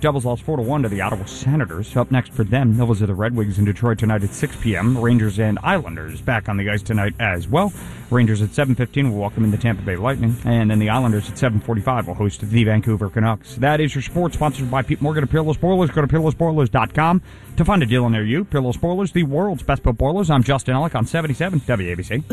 Devils lost 4-1 to the Ottawa Senators. Up next for them, they'll visit the Red Wings in Detroit tonight at 6 p.m. Rangers and Islanders back on the ice tonight as well. Rangers at 7:15 will welcome in the Tampa Bay Lightning, and then the Islanders at 7:45 will host the Vancouver Canucks. That is your sports, sponsored by Pete Morgan of Peerless Boilers. Go to peerlessboilers.com to find a dealer near you. Peerless Boilers, the world's best put boilers. I'm Justin Ellick on 77 WABC.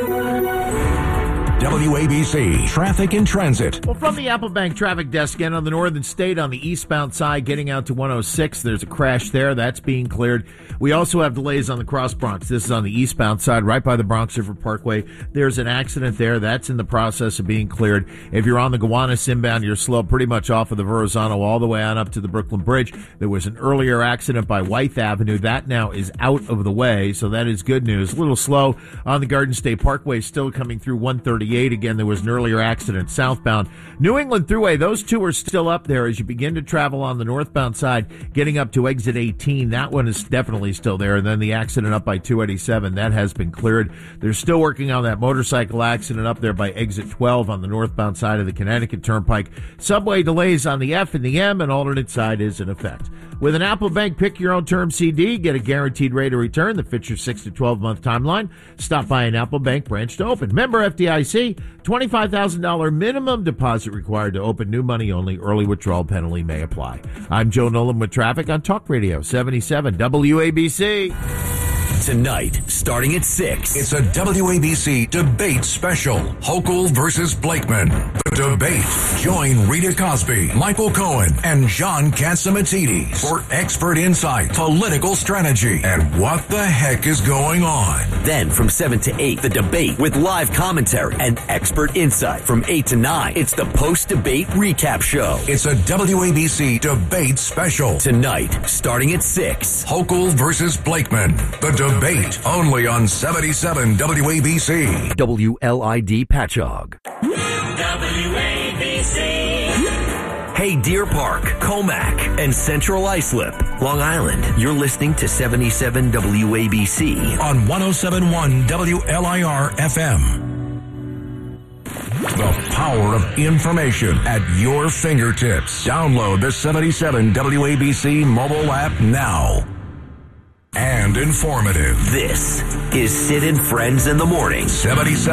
WABC Traffic and Transit. Well, from the Apple Bank traffic desk and on the Northern State on the eastbound side getting out to 106, there's a crash there. That's being cleared. We also have delays on the Cross Bronx. This is on the eastbound side right by the Bronx River Parkway. There's an accident there. That's in the process of being cleared. If you're on the Gowanus inbound, you're slow pretty much off of the Verrazano all the way on up to the Brooklyn Bridge. There was an earlier accident by Wythe Avenue. That now is out of the way, so that is good news. A little slow on the Garden State Parkway, still coming through 138. Again, there was an earlier accident southbound. New England Thruway, those two are still up there as you begin to travel on the northbound side, getting up to exit 18. That one is definitely still there. And then the accident up by 287, that has been cleared. They're still working on that motorcycle accident up there by exit 12 on the northbound side of the Connecticut Turnpike. Subway delays on the F and the M, and alternate side is in effect. With an Apple Bank Pick Your Own Term CD, get a guaranteed rate of return that fits your 6 to 12-month timeline. Stop by an Apple Bank branch to open. Member FDIC, $25,000 minimum deposit required to open. New money only. Early withdrawal penalty may apply. I'm Joe Nolan with traffic on Talk Radio 77 WABC. Tonight, starting at 6, it's a WABC debate special. Hochul versus Blakeman. The debate. Join Rita Cosby, Michael Cohen, and John Catsimatidis for expert insight, political strategy, and what the heck is going on. Then from 7 to 8, the debate with live commentary and expert insight. From 8 to 9, it's the post-debate recap show. It's a WABC debate special. Tonight, starting at 6. Hochul versus Blakeman. The debate. Only on 77 WABC. WLID Patchogue. WABC. Hey, Deer Park, Comac, and Central Islip, Long Island. You're listening to 77 WABC on 107.1 WLIR FM. The power of information at your fingertips. Download the 77 WABC mobile app now. And informative. This is Sid and Friends in the Morning. 77